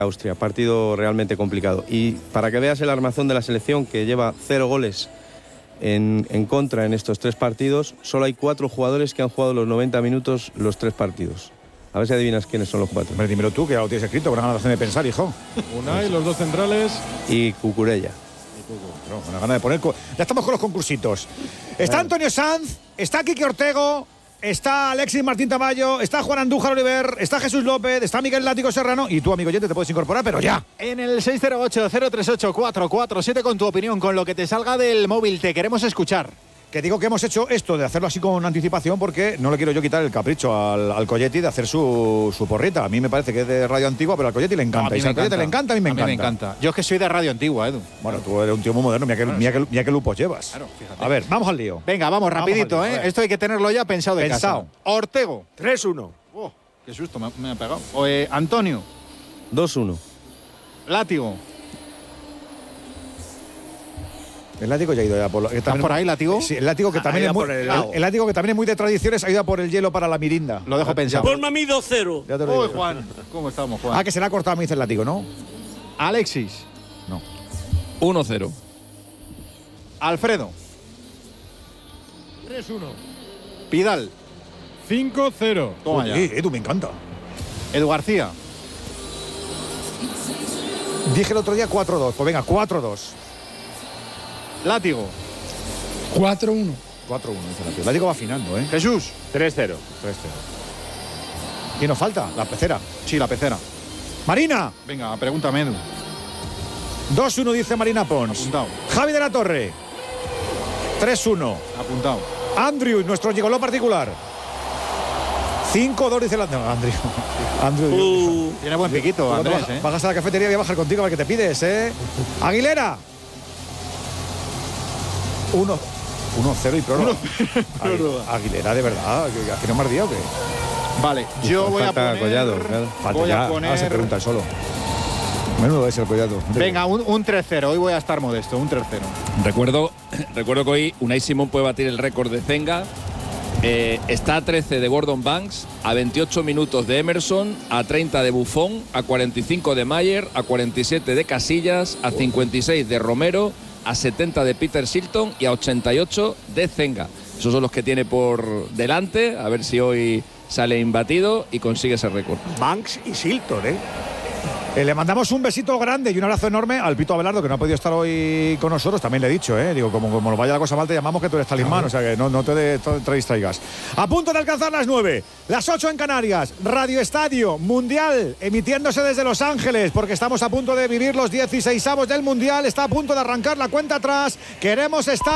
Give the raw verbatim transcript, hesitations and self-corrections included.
Austria, partido realmente complicado. Y para que veas el armazón de la selección, que lleva cero goles en, en contra en estos tres partidos, solo hay cuatro jugadores que han jugado los noventa minutos los tres partidos. A ver si adivinas quiénes son los cuatro. Hombre, dímelo tú, que ya lo tienes escrito, con una gana de pensar, hijo. Unai, los dos centrales. Y Cucurella. No, con una gana de poner... Ya estamos con los concursitos. Está Antonio Sanz, está Quique Ortego, está Alexis Martín Tamayo, está Juan Andújar Oliver, está Jesús López, está Miguel Látigo Serrano y tú, amigo oyente, te puedes incorporar, pero ya. En el seis cero ocho, cero tres ocho, cuatro cuatro siete con tu opinión, con lo que te salga del móvil, te queremos escuchar. Que digo que hemos hecho esto de hacerlo así con anticipación porque no le quiero yo quitar el capricho al, al Coyetti de hacer su, su porrita. A mí me parece que es de radio antigua, pero al Coyetti le encanta. No, a mí y si me al Coyetti le encanta, a mí me a encanta. Mí me encanta. Yo es que soy de radio antigua, Edu. Bueno, tú eres un tío muy moderno, mira qué, Claro, mira sí. qué, mira qué lupos llevas. Claro, fíjate. A ver, vamos al lío. Venga, vamos, Vamos rapidito, al lío, a ¿eh? ver. Esto hay que tenerlo ya pensado de Pensado. casa. Ortego. tres uno. Oh, qué susto, me, me ha pegado. O, eh, Antonio. dos uno. Látigo. El látigo ya ha ido ya por, ¿Estás por ahí, Látigo? Sí, el látigo que Ha también ido es muy, por el el, lado. el látigo que también es muy de tradiciones, ha ido a por el hielo para la mirinda. Lo dejo pensado. Ponme a mí dos cero. Ya te lo digo. Uy, Juan. ¿Cómo estamos, Juan? Ah, que se le ha cortado, me dice el látigo, ¿no? Alexis. No. uno cero. Alfredo. tres uno. Pidal. cinco cero. Toma ya. Oye, Edu, me encanta. Edu García. Dije el otro día cuatro dos. Pues venga, cuatro dos. Látigo. cuatro uno. cuatro uno, dice el látigo. El látigo va afinando, ¿eh? Jesús. tres cero. tres cero. ¿Quién nos falta? La pecera. Sí, la pecera. Marina. Venga, pregúntame, Edu. dos uno dice Marina Pons. Apuntado. Javi de la Torre. tres uno. Apuntado. Andrew, nuestro gigoló particular. cinco dos dice la... No, Andrew. Andrew. Uh, Tiene buen piquito, Cuando Andrés, bajas, ¿eh? bajas a la cafetería, voy a bajar contigo a ver qué te pides, ¿eh? Aguilera. uno cero y prórroga. Agu- Aguilera, de verdad. ¿Que, que no me ardía o qué? Vale, yo voy a falta poner... Collado, claro. Falta voy ya. a poner... Ahora se pregunta el solo. Menudo es el collado. Venga, un, un tres cero. Hoy voy a estar modesto, un tres cero. Recuerdo, recuerdo que hoy Unai Simón puede batir el récord de Zenga. Eh, está a trece de Gordon Banks, a veintiocho minutos de Emerson, a treinta de Buffon, a cuarenta y cinco de Mayer, a cuarenta y siete de Casillas, a cincuenta y seis de Romero, a setenta de Peter Shilton y a ochenta y ocho de Zenga. Esos son los que tiene por delante, a ver si hoy sale imbatido y consigue ese récord. Banks y Silton, ¿eh? Eh, le mandamos un besito grande y un abrazo enorme al Pito Abelardo, que no ha podido estar hoy con nosotros. También le he dicho, ¿eh? Digo, como, como nos vaya la cosa mal, te llamamos, que tú eres talismán, o sea que no, no te, de, te distraigas. A punto de alcanzar las nueve, las ocho en Canarias, Radio Estadio Mundial, emitiéndose desde Los Ángeles, porque estamos a punto de vivir los dieciseisavos del Mundial. Está a punto de arrancar la cuenta atrás. Queremos estar